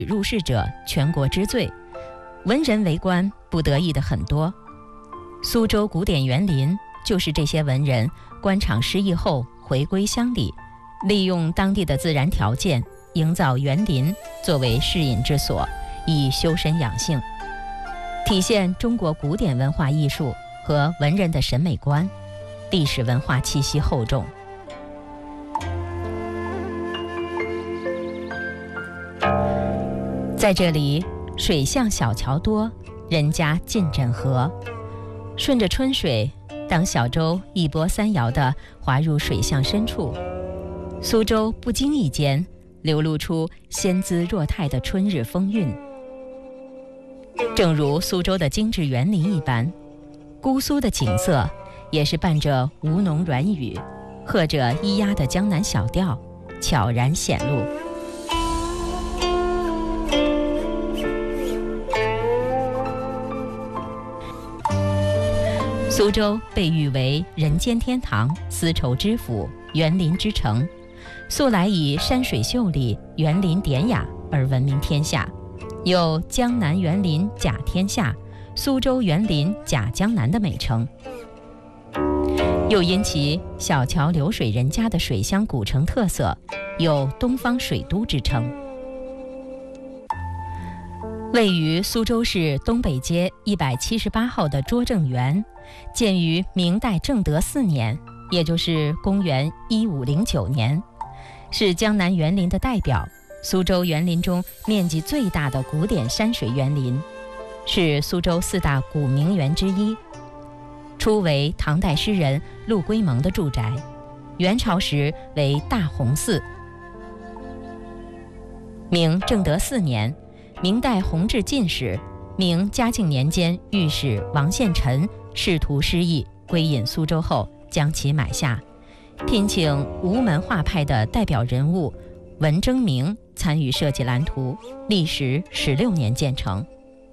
入仕者全国之最，文人为官不得意的很多。苏州古典园林就是这些文人官场失意后回归乡里，利用当地的自然条件，营造园林作为适隐之所，以修身养性，体现中国古典文化艺术和文人的审美观，历史文化气息厚重。在这里，水巷小桥多，人家近枕河。顺着春水，当小舟一波三摇地滑入水巷深处，苏州不经意间流露出仙姿若态的春日风韵。正如苏州的精致园林一般，姑苏的景色也是伴着吴侬软语，和着咿呀的江南小调，悄然显露。苏州被誉为人间天堂、丝绸之府、园林之城，素来以山水秀丽、园林典雅而闻名天下，有江南园林甲天下、苏州园林甲江南的美称。又因其小桥流水人家的水乡古城特色，有东方水都之称。位于苏州市东北街178号的拙政园，建于明代正德4年，也就是公元1509年，是江南园林的代表，苏州园林中面积最大的古典山水园林，是苏州4大古名园之一。初为唐代诗人陆龟蒙的住宅，元朝时为大红寺。明正德4年，明代弘治进士、明嘉靖年间御史王献臣仕途失意，归隐苏州后，将其买下，聘请吴门画派的代表人物文征明参与设计蓝图，历时16年建成。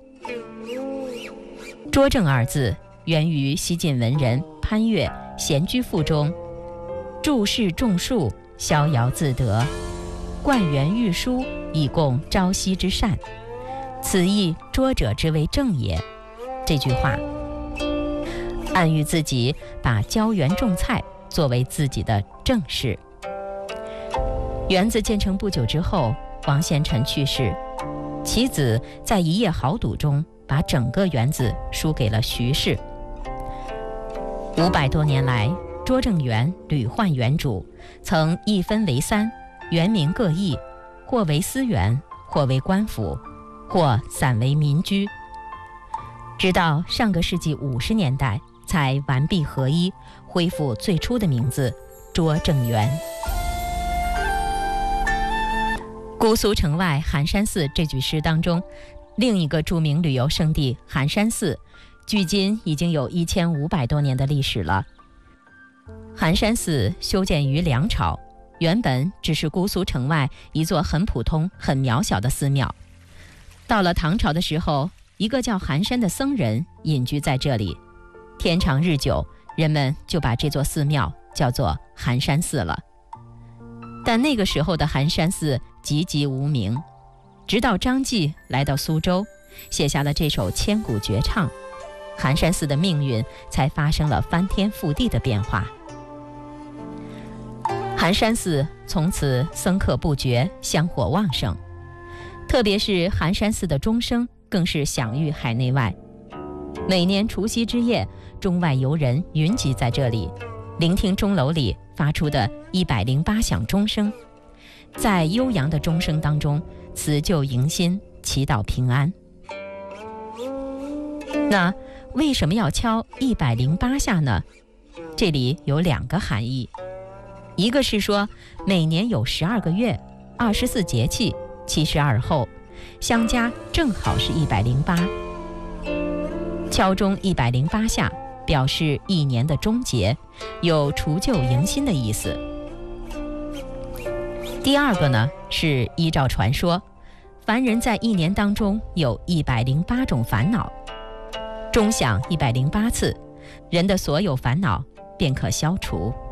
拙政二字源于西晋文人潘岳《闲居赋》中注释种树，逍遥自得，灌园育书，以供朝夕之善，此亦拙者之为正也。这句话暗喻自己把浇园种菜作为自己的正事。园子建成不久之后，王献臣去世，其子在一夜豪赌中把整个园子输给了徐氏。500多年来，拙政园屡换园主，曾一分为3，园名各异，或为私园，或为官府，或散为民居。直到上个世纪50年代才完璧合一，恢复最初的名字拙政园。姑苏城外寒山寺这句诗当中，另一个著名旅游胜地寒山寺，距今已经有1500多年的历史了。寒山寺修建于梁朝，原本只是姑苏城外一座很普通、很渺小的寺庙。到了唐朝的时候，一个叫寒山的僧人隐居在这里，天长日久，人们就把这座寺庙叫做寒山寺了。但那个时候的寒山寺籍籍无名，直到张继来到苏州，写下了这首千古绝唱，寒山寺的命运才发生了翻天覆地的变化。寒山寺从此僧客不绝，香火旺盛，特别是寒山寺的钟声更是享誉海内外。每年除夕之夜，中外游人云集在这里，聆听钟楼里发出的108响钟声，在悠扬的钟声当中辞旧迎新，祈祷平安。那为什么要敲108下呢？这里有2个含义。一个是说每年有12个月，24节气，72候，相加正好是108。敲钟108下，表示一年的终结，有除旧迎新的意思。第二个呢，是依照传说，凡人在一年当中有108种烦恼，钟响108次，人的所有烦恼便可消除。